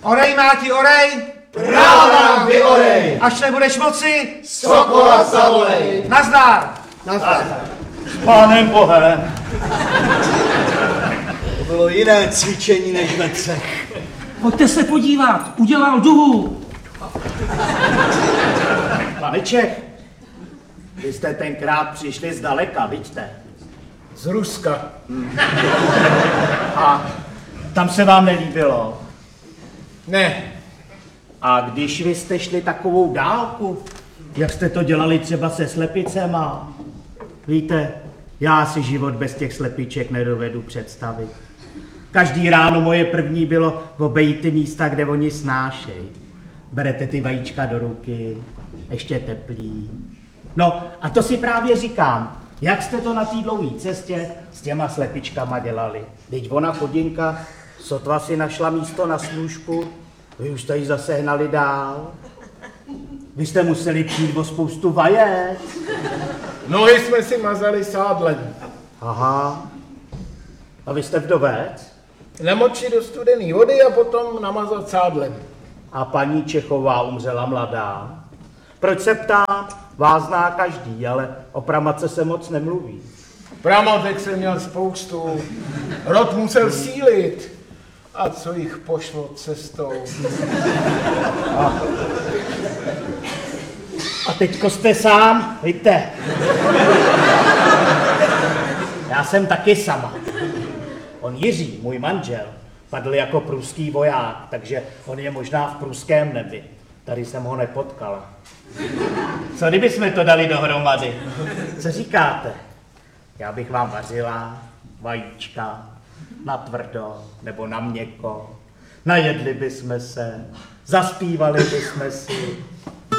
Orej, Máti, orej! Práva vyorej! Až nebudeš moci, Sokola zavolej! nazdar! Nazdar. S pánem Bohem. To bylo jiné cvičení než ve třech. Pojďte se podívat, udělal duhu. Pane Čech, vy jste tenkrát přišli zdaleka, vidíte? Z Ruska. A tam se vám nelíbilo. Ne. A když vy jste šli takovou dálku, jak jste to dělali třeba se slepicema, víte, já si život bez těch slepiček nedovedu představit. Každý ráno moje první bylo obejít ty místa, kde oni snášej. Berete ty vajíčka do ruky, ještě teplý. No a to si právě říkám, jak jste to na té dlouhé cestě s těma slepičkama dělali. Teď ona chodinka sotva si našla místo na snůžku, vy už jste ji zase hnali dál. Vy jste museli přijít o spoustu vajec. Nohy jsme si mazali sádlem. Aha. A vy jste vdovec? Namočit do studené vody a potom namazat sádlem. A paní Čechová umřela mladá. Proč se ptám? Vás zná každý, ale o pramace se moc nemluví. Pramotek jsem měl spoustu. Rod musel sílit. A co jich pošlo cestou? A teďko jste sám, víte. Já jsem taky sama. On Jiří, můj manžel, padl jako pruský voják, takže on je možná v pruském nebi. Tady jsem ho nepotkala. Co kdyby jsme to dali dohromady? Co říkáte? Já bych vám vařila vajíčka na tvrdo nebo na měkko. Najedli bychom se, zaspívali bychom si.